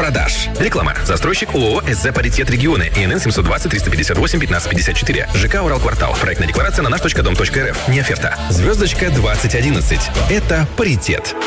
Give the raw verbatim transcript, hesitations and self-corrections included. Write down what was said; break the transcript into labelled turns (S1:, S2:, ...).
S1: продаж. Реклама. Застройщик ООО СЗ «Паритет Регионы». ИНН семьсот двадцать триста пятьдесят восемь пятнадцать пятьдесят четыре. ЖК «Уралквартал». Проектная декларация на наш точка дом точка рф. Не оферта. Звездочка двадцать одиннадцать. Это «Паритет».